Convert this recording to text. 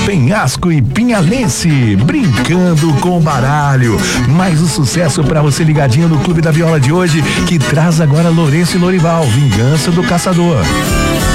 Penhasco e Pinhalense, brincando com o baralho. Mais um sucesso pra você ligadinho no Clube da Viola de hoje, que traz agora Lourenço e Lorival, Vingança do Caçador.